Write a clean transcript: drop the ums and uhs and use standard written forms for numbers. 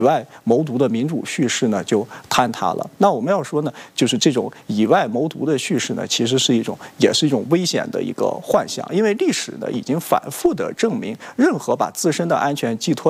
外谋独的民主叙事呢就坍塌了。那我们要说呢，就是这种以外谋独的叙事呢，其实也是一种危险的一个幻想，因为历史呢已经反复的证明，任何把自身的安全寄托